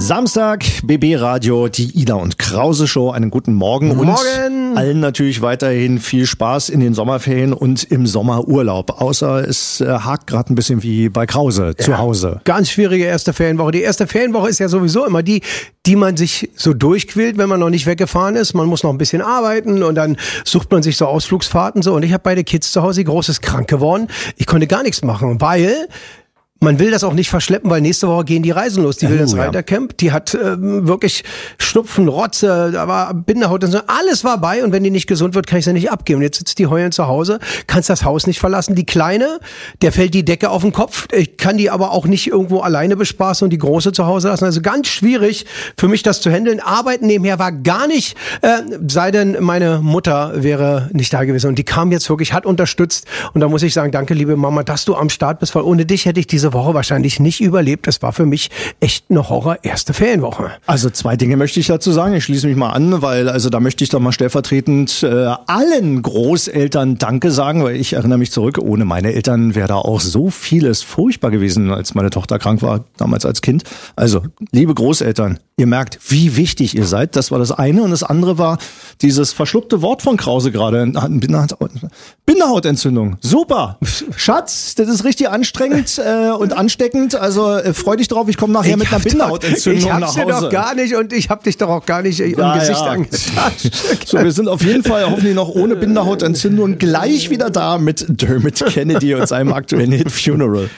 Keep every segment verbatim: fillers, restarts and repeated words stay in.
Samstag, B B Radio, die Ida und Krause Show. Einen guten Morgen. Morgen. Und allen natürlich weiterhin viel Spaß in den Sommerferien und im Sommerurlaub. Außer es äh, hakt gerade ein bisschen wie bei Krause ja, zu Hause. Ganz schwierige erste Ferienwoche. Die erste Ferienwoche ist ja sowieso immer die, die man sich so durchquält, wenn man noch nicht weggefahren ist. Man muss noch ein bisschen arbeiten und dann sucht man sich so Ausflugsfahrten so. Und ich habe beide Kids zu Hause, die Große ist krank geworden. Ich konnte gar nichts machen, weil man will das auch nicht verschleppen, weil nächste Woche gehen die Reisen los. Die will ins Reitercamp. Die hat ähm, wirklich Schnupfen, Rotze, da war Bindehaut und so. Alles war bei. Und wenn die nicht gesund wird, kann ich sie nicht abgeben. Und jetzt sitzt die heulend zu Hause, kannst das Haus nicht verlassen. Die Kleine, der fällt die Decke auf den Kopf. Ich kann die aber auch nicht irgendwo alleine bespaßen und die Große zu Hause lassen. Also ganz schwierig für mich, das zu handeln. Arbeiten nebenher war gar nicht, äh, sei denn meine Mutter wäre nicht da gewesen. Und die kam jetzt wirklich, hat unterstützt. Und da muss ich sagen, danke, liebe Mama, dass du am Start bist, weil ohne dich hätte ich diese Woche wahrscheinlich nicht überlebt. Das war für mich echt eine Horror erste Ferienwoche. Also zwei Dinge möchte ich dazu sagen. Ich schließe mich mal an, weil also da möchte ich doch mal stellvertretend äh, allen Großeltern Danke sagen, weil ich erinnere mich zurück, ohne meine Eltern wäre da auch so vieles furchtbar gewesen, als meine Tochter krank war, damals als Kind. Also, liebe Großeltern, ihr merkt, wie wichtig ihr seid. Das war das eine. Und das andere war dieses verschluckte Wort von Krause gerade. Bindehautentzündung. Super. Schatz, das ist richtig anstrengend äh, und ansteckend. Also äh, freu dich drauf, ich komme nachher ich mit einer Bindehautentzündung nach Hause. Ich hab's dir doch gar nicht und ich hab dich doch auch gar nicht im ja, Gesicht ja. angetatscht. So, wir sind auf jeden Fall hoffentlich noch ohne Bindehautentzündung gleich wieder da mit Dermot Kennedy und seinem aktuellen Hit Funeral.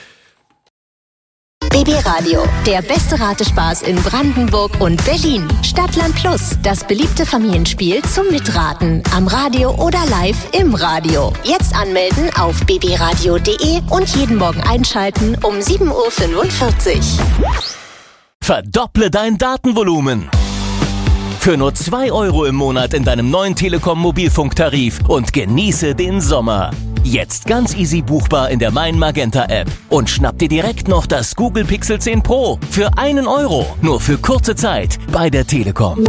B B Radio, der beste Ratespaß in Brandenburg und Berlin. Stadtland Plus, das beliebte Familienspiel zum Mitraten. Am Radio oder live im Radio. Jetzt anmelden auf b b radio punkt d e und jeden Morgen einschalten um sieben Uhr fünfundvierzig. Verdopple dein Datenvolumen. Für nur zwei Euro im Monat in deinem neuen Telekom-Mobilfunktarif und genieße den Sommer. Jetzt ganz easy buchbar in der Mein Magenta App. Und schnapp dir direkt noch das Google Pixel zehn Pro für einen Euro. Nur für kurze Zeit bei der Telekom.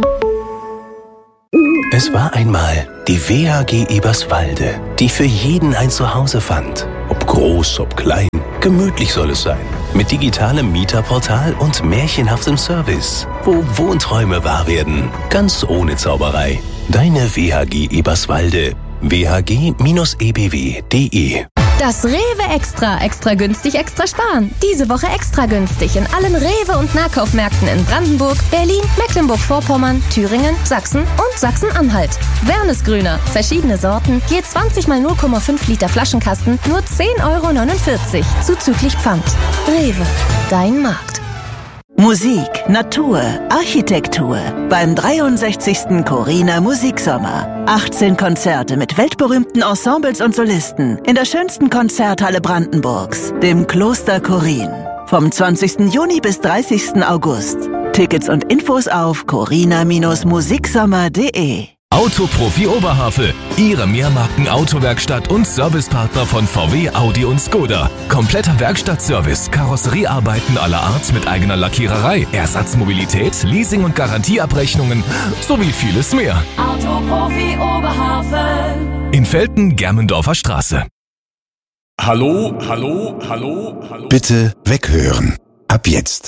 Es war einmal die W H G Eberswalde, die für jeden ein Zuhause fand. Ob groß, ob klein, gemütlich soll es sein. Mit digitalem Mieterportal und märchenhaftem Service, wo Wohnträume wahr werden. Ganz ohne Zauberei. Deine W H G Eberswalde. w h g Bindestrich e b w punkt d e. Das Rewe Extra, extra günstig, extra sparen. Diese Woche extra günstig in allen Rewe- und Nahkaufmärkten in Brandenburg, Berlin, Mecklenburg-Vorpommern, Thüringen, Sachsen und Sachsen-Anhalt. Wernesgrüner, verschiedene Sorten, je zwanzig mal null Komma fünf Liter Flaschenkasten, nur zehn Euro neunundvierzig, zuzüglich Pfand. Rewe, dein Markt. Musik, Natur, Architektur beim dreiundsechzigsten Corina Musiksommer. achtzehn Konzerte mit weltberühmten Ensembles und Solisten in der schönsten Konzerthalle Brandenburgs, dem Kloster Chorin. Vom zwanzigsten Juni bis dreißigsten August. Tickets und Infos auf corina Bindestrich musiksommer punkt d e. Autoprofi Oberhavel, Ihre Mehrmarken-Autowerkstatt und Servicepartner von V W, Audi und Skoda. Kompletter Werkstattservice, Karosseriearbeiten aller Art mit eigener Lackiererei, Ersatzmobilität, Leasing- und Garantieabrechnungen sowie vieles mehr. Autoprofi Oberhavel. In Velten, Germendorfer Straße. Hallo, hallo, hallo, hallo. Bitte weghören. Ab jetzt.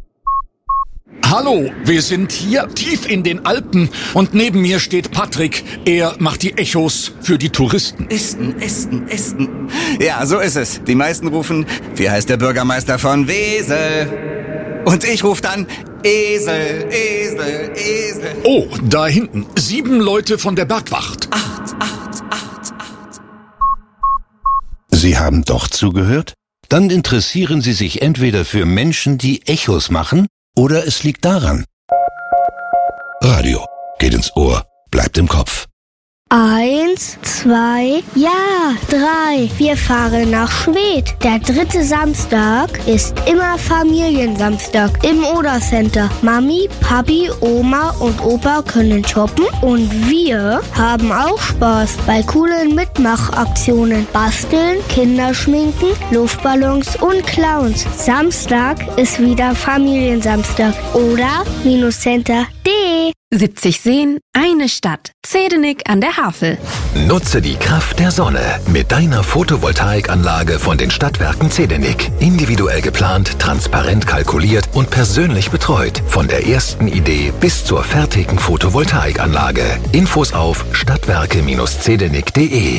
Hallo, wir sind hier tief in den Alpen und neben mir steht Patrick. Er macht die Echos für die Touristen. Esten, Esten, Esten. Ja, so ist es. Die meisten rufen, wie heißt der Bürgermeister von Wesel? Und ich rufe dann, Esel, Esel, Esel. Oh, da hinten, sieben Leute von der Bergwacht. Acht, acht, acht, acht. Sie haben doch zugehört? Dann interessieren Sie sich entweder für Menschen, die Echos machen, oder es liegt daran. Radio geht ins Ohr, bleibt im Kopf. Eins, zwei, ja, drei. Wir fahren nach Schwedt. Der dritte Samstag ist immer Familiensamstag im Oder-Center. Mami, Papi, Oma und Opa können shoppen und wir haben auch Spaß bei coolen Mitmachaktionen. Basteln, Kinderschminken, Luftballons und Clowns. Samstag ist wieder Familiensamstag. Oder-Center punkt de siebzig Seen, eine Stadt. Zedenik an der Havel. Nutze die Kraft der Sonne mit deiner Photovoltaikanlage von den Stadtwerken Zedenik. Individuell geplant, transparent kalkuliert und persönlich betreut. Von der ersten Idee bis zur fertigen Photovoltaikanlage. Infos auf stadtwerke Bindestrich zedenik punkt de.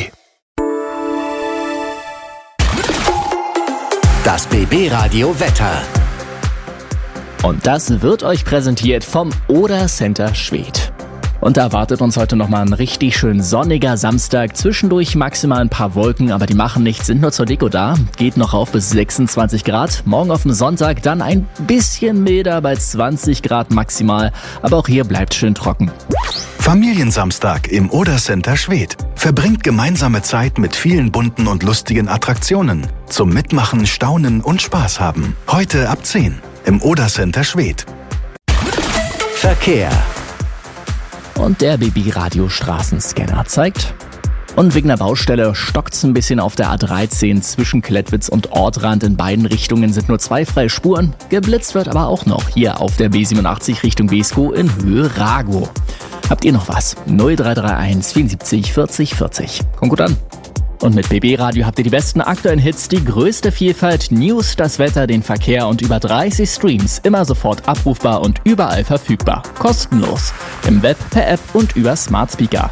Das B B-Radio Wetter. Und das wird euch präsentiert vom Oder Center Schwedt. Und da erwartet uns heute nochmal ein richtig schön sonniger Samstag. Zwischendurch maximal ein paar Wolken, aber die machen nichts, sind nur zur Deko da. Geht noch auf bis sechsundzwanzig Grad. Morgen auf dem Sonntag dann ein bisschen milder bei zwanzig Grad maximal. Aber auch hier bleibt schön trocken. Familiensamstag im Oder Center Schwedt. Verbringt gemeinsame Zeit mit vielen bunten und lustigen Attraktionen. Zum Mitmachen, Staunen und Spaß haben. Heute ab zehn im Oder Center Schwedt. Verkehr. Und der B B-Radio-Straßenscanner zeigt. Und wegen der Baustelle stockt's ein bisschen auf der A dreizehn zwischen Klettwitz und Ortrand. In beiden Richtungen sind nur zwei freie Spuren. Geblitzt wird aber auch noch hier auf der B siebenundachtzig Richtung Beeskow in Höhe Ragow. Habt ihr noch was? null drei drei eins vierundsiebzig vierzig vierzig. Kommt gut an. Und mit B B-Radio habt ihr die besten aktuellen Hits, die größte Vielfalt, News, das Wetter, den Verkehr und über dreißig Streams. Immer sofort abrufbar und überall verfügbar. Kostenlos. Im Web, per App und über Smart Speaker.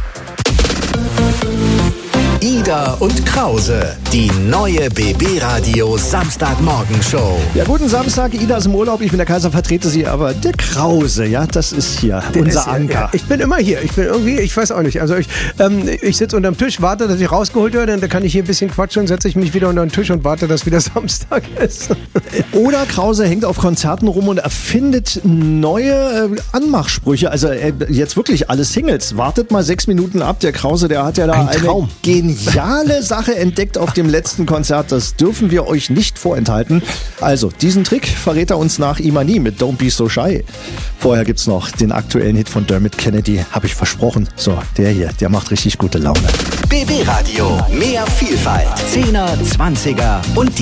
Ida und Krause, die neue B B-Radio Samstagmorgenshow. Ja, guten Samstag, Ida ist im Urlaub, ich bin der Kaiser, vertrete sie, aber der Krause, ja, das ist hier Der unser ist, Anker. Ja, ich bin immer hier, ich bin irgendwie, ich weiß auch nicht, also ich, ähm, ich sitze unterm Tisch, warte, dass ich rausgeholt werde, dann kann ich hier ein bisschen quatschen, setze ich mich wieder unter den Tisch und warte, dass wieder Samstag ist. Oder Krause hängt auf Konzerten rum und erfindet neue äh, Anmachsprüche, also äh, jetzt wirklich alle Singles. Wartet mal sechs Minuten ab, der Krause, der hat ja da Ein eine Traum. geniale Sache entdeckt auf dem letzten Konzert, das dürfen wir euch nicht vorenthalten. Also, diesen Trick verrät er uns nach Imani mit Don't Be So Shy. Vorher gibt's noch den aktuellen Hit von Dermot Kennedy, habe ich versprochen. So, der hier, der macht richtig gute Laune. B B-Radio, mehr Vielfalt. Zehner, Zwanziger und die